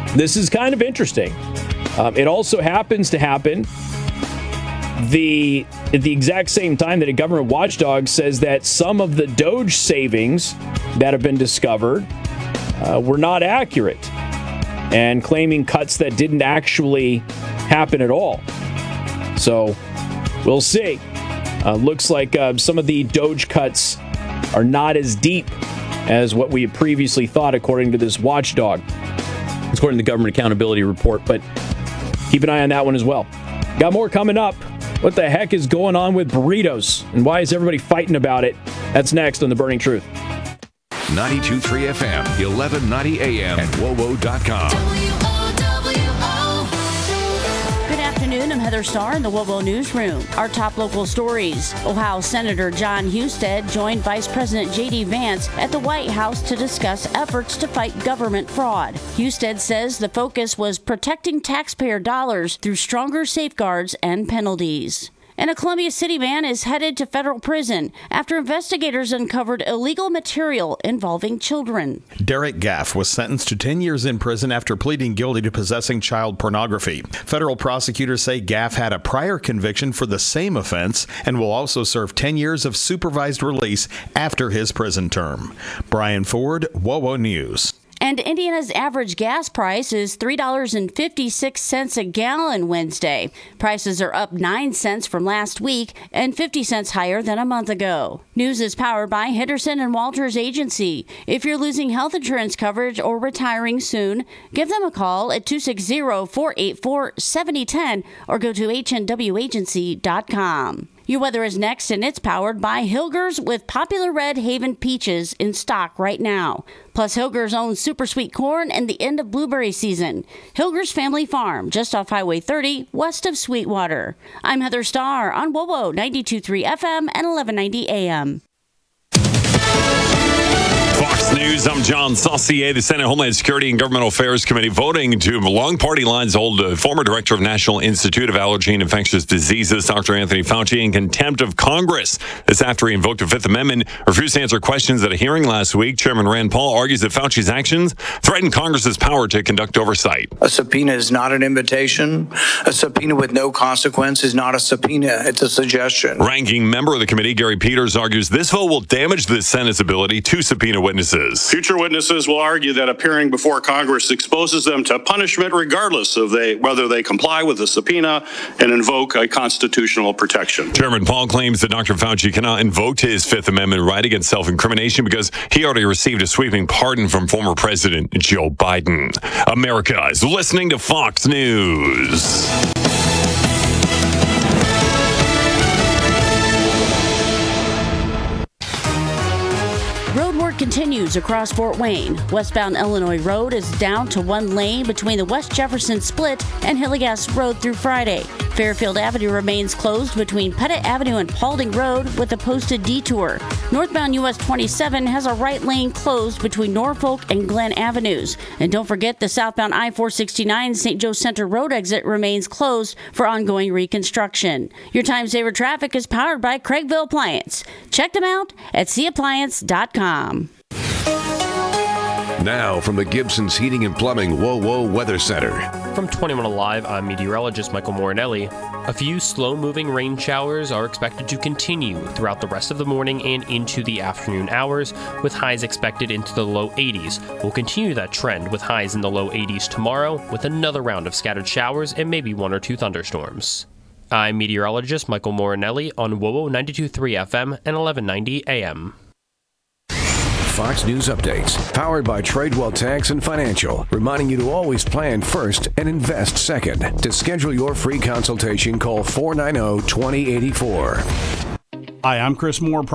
this is kind of interesting. It also happens to happen at the exact same time that a government watchdog says that some of the Doge savings that have been discovered were not accurate, and claiming cuts that didn't actually happen at all. So we'll see. Looks like some of the Doge cuts are not as deep as what we had previously thought, according to this watchdog, according to the Government Accountability Report. But keep an eye on that one as well. Got more coming up. What the heck is going on with burritos, and why is everybody fighting about it? That's next on The Burning Truth. 92.3 FM, 1190 AM, and WOWO.com. Good afternoon. I'm Heather Starr in the WOWO Newsroom. Our top local stories. Ohio Senator Jon Husted joined Vice President J.D. Vance at the White House to discuss efforts to fight government fraud. Husted says the focus was protecting taxpayer dollars through stronger safeguards and penalties. And a Columbia City man is headed to federal prison after investigators uncovered illegal material involving children. Derek Gaff was sentenced to 10 years in prison after pleading guilty to possessing child pornography. Federal prosecutors say Gaff had a prior conviction for the same offense and will also serve 10 years of supervised release after his prison term. Brian Ford, WOWO News. And Indiana's average gas price is $3.56 a gallon Wednesday. Prices are up 9 cents from last week and 50 cents higher than a month ago. News is powered by Henderson and Walters Agency. If you're losing health insurance coverage or retiring soon, give them a call at 260-484-7010 or go to hnwagency.com. Your weather is next, and it's powered by Hilgers with popular Red Haven peaches in stock right now. Plus, Hilgers owns Super Sweet Corn and the end of blueberry season. Hilgers Family Farm, just off Highway 30, west of Sweetwater. I'm Heather Starr on WOWO 92.3 FM and 1190 AM. Fox News, I'm John Saucier. The Senate Homeland Security and Governmental Affairs Committee voting to, along party lines, hold former director of National Institute of Allergy and Infectious Diseases, Dr. Anthony Fauci, in contempt of Congress. This after he invoked the Fifth Amendment, refused to answer questions at a hearing last week. Chairman Rand Paul argues that Fauci's actions threaten Congress's power to conduct oversight. A subpoena is not an invitation. A subpoena with no consequence is not a subpoena. It's a suggestion. Ranking member of the committee, Gary Peters, argues this vote will damage the Senate's ability to subpoena witnesses. Future witnesses will argue that appearing before Congress exposes them to punishment regardless of whether they comply with the subpoena and invoke a constitutional protection. Chairman Paul claims that Dr. Fauci cannot invoke his Fifth Amendment right against self-incrimination because he already received a sweeping pardon from former President Joe Biden. America is listening to Fox News. Continues across Fort Wayne. Westbound Illinois Road is down to one lane between the West Jefferson Split and Hilligas Road through Friday. Fairfield Avenue remains closed between Pettit Avenue and Paulding Road with a posted detour. Northbound US 27 has a right lane closed between Norfolk and Glen Avenues. And don't forget the southbound I-469 St. Joe Center Road exit remains closed for ongoing reconstruction. Your time saver traffic is powered by Craigville Appliance. Check them out at cappliance.com. Now from the Gibson's Heating and Plumbing WOWO Weather Center. From 21 Alive, I'm meteorologist Michael Morinelli. A few slow-moving rain showers are expected to continue throughout the rest of the morning and into the afternoon hours, with highs expected into the low 80s. We'll continue that trend with highs in the low 80s tomorrow, with another round of scattered showers and maybe one or two thunderstorms. I'm meteorologist Michael Morinelli on WOWO 92.3 FM and 1190 AM. Fox News Updates, powered by Tradewell Tax and Financial, reminding you to always plan first and invest second. To schedule your free consultation, call 490-2084. Hi, I'm Chris Moore.